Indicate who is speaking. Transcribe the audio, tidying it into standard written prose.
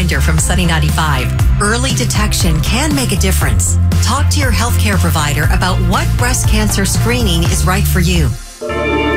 Speaker 1: reminder from Sunny 95. Early detection can make a difference. Talk to your healthcare provider about what breast cancer screening is right for you.